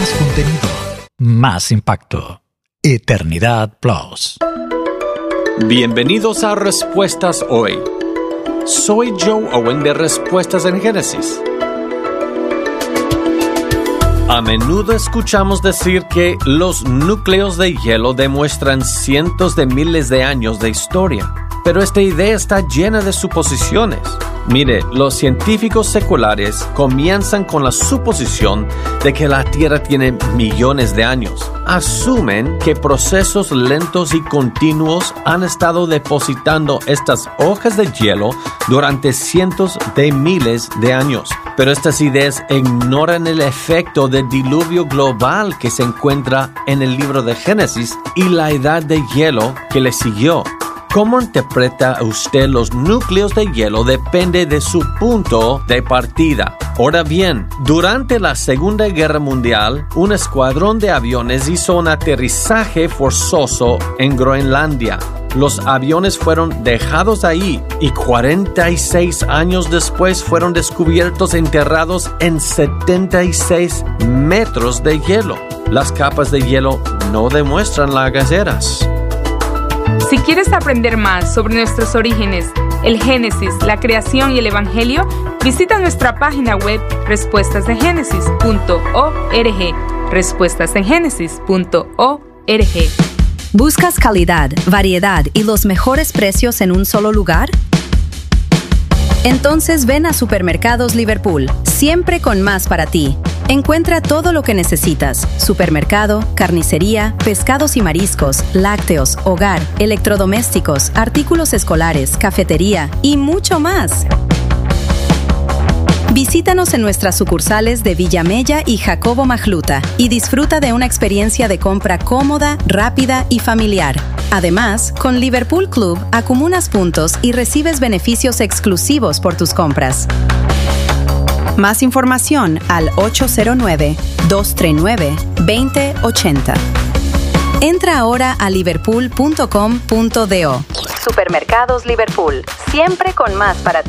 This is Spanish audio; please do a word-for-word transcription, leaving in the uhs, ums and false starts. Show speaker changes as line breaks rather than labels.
Más contenido. Más impacto. Eternidad Plus.
Bienvenidos a Respuestas Hoy. Soy Joe Owen de Respuestas en Génesis. A menudo escuchamos decir que los núcleos de hielo demuestran cientos de miles de años de historia, pero esta idea está llena de suposiciones. Mire, los científicos seculares comienzan con la suposición de que la Tierra tiene millones de años. Asumen que procesos lentos y continuos han estado depositando estas hojas de hielo durante cientos de miles de años. Pero estas ideas ignoran el efecto del diluvio global que se encuentra en el libro de Génesis y la edad de hielo que le siguió. ¿Cómo interpreta usted los núcleos de hielo? Depende de su punto de partida. Ahora bien, durante la Segunda Guerra Mundial, un escuadrón de aviones hizo un aterrizaje forzoso en Groenlandia. Los aviones fueron dejados ahí y cuarenta y seis años después fueron descubiertos enterrados en setenta y seis metros de hielo. Las capas de hielo no demuestran lagaderas.
Si quieres aprender más sobre nuestros orígenes, el Génesis, la creación y el Evangelio, visita nuestra página web respuestas en génesis punto org. respuestas en génesis punto org.
¿Buscas calidad, variedad y los mejores precios en un solo lugar? Entonces ven a Supermercados Liverpool, siempre con más para ti. Encuentra todo lo que necesitas: supermercado, carnicería, pescados y mariscos, lácteos, hogar, electrodomésticos, artículos escolares, cafetería y mucho más. Visítanos en nuestras sucursales de Villamella y Jacobo Majluta y disfruta de una experiencia de compra cómoda, rápida y familiar. Además, con Liverpool Club acumulas puntos y recibes beneficios exclusivos por tus compras. Más información al ocho cero nueve, dos tres nueve, dos cero ocho cero. Entra ahora a liverpool punto com punto do. Supermercados Liverpool, siempre con más para ti.